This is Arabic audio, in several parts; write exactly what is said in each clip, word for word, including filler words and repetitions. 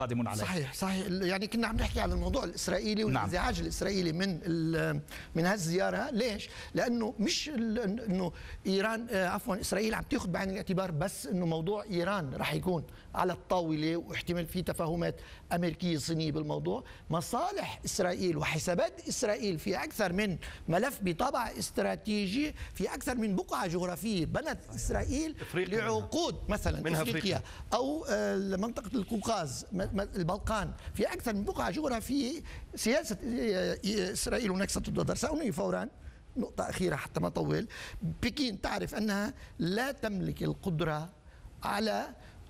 قادم عليه. صحيح صحيح. يعني كنا عم نحكي على الموضوع الاسرائيلي والانزعاج نعم. الاسرائيلي من من هالزياره. ليش؟ لانه مش انه ايران عفوا اسرائيل عم تاخذ بعين الاعتبار بس انه موضوع ايران راح يكون على الطاوله واحتمال في تفاهمات امريكيه صينيه بالموضوع. مصالح اسرائيل وحسابات اسرائيل في اكثر من ملف بطابع استراتيجي، في اكثر من بقعه جغرافيه بنت اسرائيل لعقود مثلا منها افريقيا او منطقه القوقاز البلقان، في اكثر من بقعه جغرافيه. سياسه اسرائيل ونكسه الدودر. سأنهي فورا نقطه اخيره حتى ما اطول. بكين تعرف انها لا تملك القدره على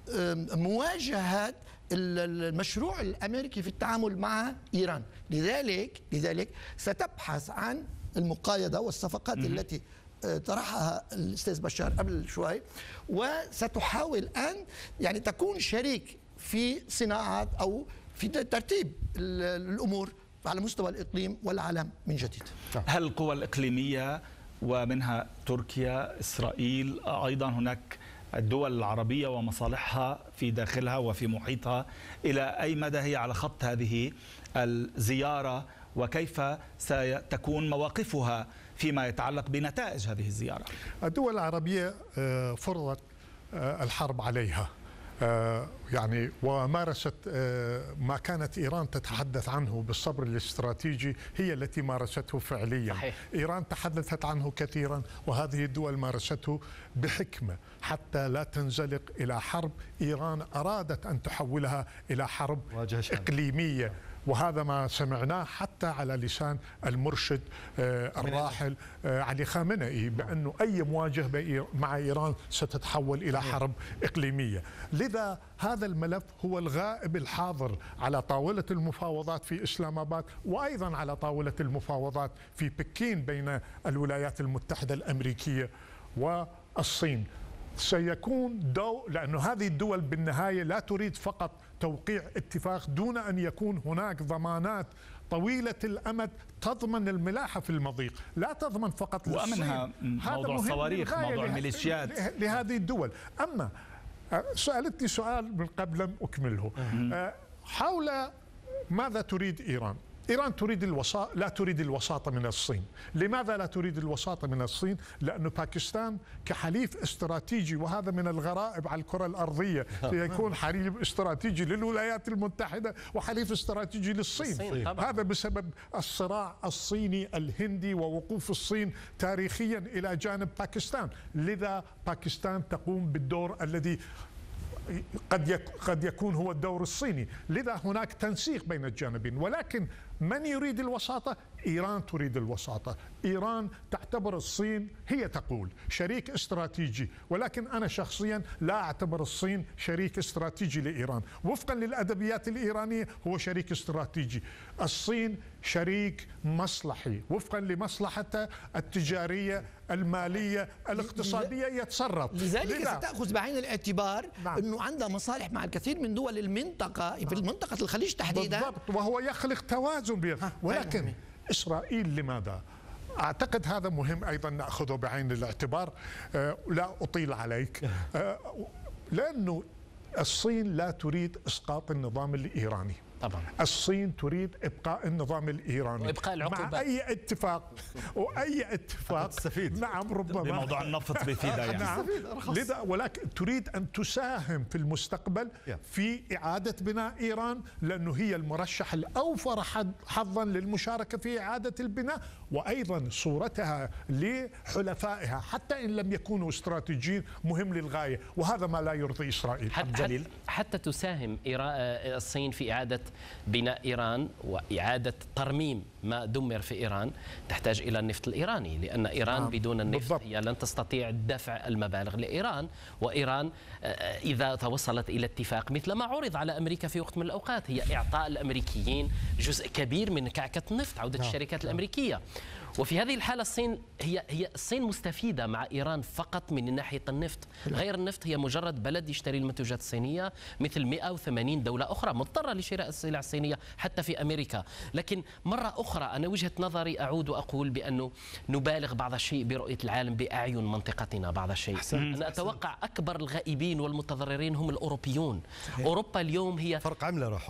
مواجهه المشروع الامريكي في التعامل مع ايران، لذلك لذلك ستبحث عن المقايضه والصفقات م- التي طرحها الاستاذ بشار قبل شوي، وستحاول ان يعني تكون شريك في صناعه او في ترتيب الامور على مستوى الاقليم والعالم من جديد. هل القوى الاقليميه ومنها تركيا، اسرائيل، ايضا هناك الدول العربيه ومصالحها في داخلها وفي محيطها، الى اي مدى هي على خط هذه الزياره، وكيف ستكون مواقفها فيما يتعلق بنتائج هذه الزياره؟ الدول العربيه فرضت الحرب عليها يعني، ومارست ما كانت إيران تتحدث عنه بالصبر الاستراتيجي هي التي مارسته فعليا. صحيح. إيران تحدثت عنه كثيرا وهذه الدول مارسته بحكمة حتى لا تنزلق إلى حرب. إيران أرادت أن تحولها إلى حرب إقليمية، وهذا ما سمعناه حتى على لسان المرشد الراحل علي خامنئي، بأنه أي مواجهة مع إيران ستتحول إلى حرب إقليمية. لذا هذا الملف هو الغائب الحاضر على طاولة المفاوضات في إسلام آباد، وأيضا على طاولة المفاوضات في بكين بين الولايات المتحدة الأمريكية والصين. سيكون دو لأنه هذه الدول بالنهاية لا تريد فقط توقيع اتفاق دون أن يكون هناك ضمانات طويلة الأمد تضمن الملاحة في المضيق، لا تضمن فقط للصين. وأمنها موضوع الصواريخ، موضوع الميليشيات لهذه الدول. أما سألتني سؤال من قبل لم أكمله حول ماذا تريد إيران. إيران تريد الوساطة، لا تريد الوساطة من الصين. لماذا لا تريد الوساطة من الصين؟ لأن باكستان كحليف استراتيجي، وهذا من الغرائب على الكرة الأرضية، يكون حليف استراتيجي للولايات المتحدة وحليف استراتيجي للصين. هذا بسبب الصراع الصيني الهندي ووقوف الصين تاريخيا إلى جانب باكستان. لذا باكستان تقوم بالدور الذي قد قد يكون هو الدور الصيني. لذا هناك تنسيق بين الجانبين، ولكن من يريد الوساطة؟ إيران تريد الوساطة. إيران تعتبر الصين، هي تقول شريك استراتيجي، ولكن أنا شخصيا لا أعتبر الصين شريك استراتيجي لإيران. وفقا للأدبيات الإيرانية هو شريك استراتيجي. الصين شريك مصلحي وفقا لمصلحته التجارية المالية الاقتصادية يتصرف. لذلك ستأخذ بعين الاعتبار نعم. أنه عندها مصالح مع الكثير من دول المنطقة في منطقة الخليج تحديدا بالضبط، وهو يخلق توازن بها. ولكن إسرائيل لماذا؟ أعتقد هذا مهم أيضا نأخذه بعين الاعتبار. أه لا أطيل عليك. أه لأنه الصين لا تريد إسقاط النظام الإيراني طبعا. الصين تريد إبقاء النظام الإيراني وإبقاء العقوبات. مع أي اتفاق وأي اتفاق تستفيد. نعم ربما بموضوع النفط بفيدة يعني. نعم. لذا ولكن تريد أن تساهم في المستقبل في إعادة بناء إيران، لأنه هي المرشح الأوفر حظا للمشاركة في إعادة البناء، وأيضا صورتها لحلفائها حتى إن لم يكونوا استراتيجيين مهم للغاية، وهذا ما لا يرضي إسرائيل. حتى, حتى تساهم الصين في إعادة بناء إيران وإعادة ترميم ما دمر في إيران تحتاج إلى النفط الإيراني، لأن إيران آه. بدون النفط بالضبط. هي لن تستطيع دفع المبالغ لإيران. وإيران إذا توصلت إلى اتفاق مثل ما عرض على أمريكا في وقت من الأوقات، هي إعطاء الأمريكيين جزء كبير من كعكة النفط، عودة آه. الشركات الأمريكية. وفي هذه الحالة الصين هي هي الصين مستفيدة مع إيران فقط من ناحية النفط. غير النفط هي مجرد بلد يشتري المنتوجات الصينية مثل مئة وثمانين دولة أخرى مضطرة لشراء السلع الصينية حتى في أمريكا. لكن مرة أخرى أنا وجهة نظري أعود وأقول بأنه نبالغ بعض الشيء برؤية العالم بأعين منطقتنا بعض الشيء. أنا أتوقع أكبر الغائبين والمتضررين هم الأوروبيون. صحيح. أوروبا اليوم هي فرق عملة راح